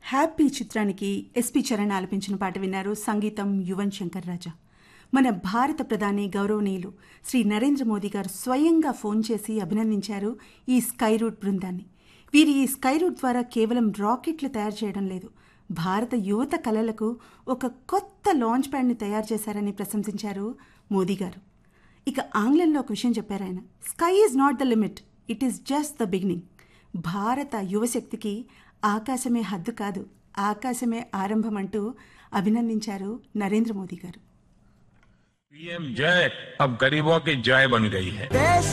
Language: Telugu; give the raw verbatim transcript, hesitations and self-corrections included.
హ్యాపీ చిత్రానికి ఎస్పి చరణ్ ఆలపించిన పాట విన్నారు. సంగీతం యువన్ శంకర్ రాజా. మన భారత ప్రధాని గౌరవనీయులు శ్రీ నరేంద్ర మోదీ గారు స్వయంగా ఫోన్ చేసి అభినందించారు ఈ స్కై రూట్ బృందాన్ని. వీరి ఈ స్కై రూట్ ద్వారా కేవలం రాకెట్లు తయారు చేయడం లేదు, భారత యువత కలలకు ఒక కొత్త లాంచ్ ప్యాడ్ని తయారు చేశారని ప్రశంసించారు మోదీ గారు. ఇక ఆంగ్లంలో ఒక విషయం చెప్పారు ఆయన, sky is not the limit, it is just the beginning. భారత యువశక్తికి ఆకాశమే హద్దు కాదు, ఆకాశమే ఆరంభం అంటూ అభినందించారు నరేంద్ర మోదీ గారు. पीएम जय अब गरीबों की जय बन गई है.